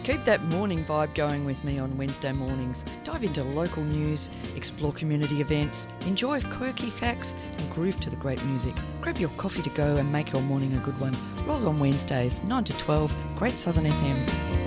Keep that morning vibe going with me on Wednesday mornings. Dive into local news, explore community events, enjoy quirky facts and groove to the great music. Grab your coffee to go and make your morning a good one. Roz on Wednesdays, 9 to 12, Great Southern FM.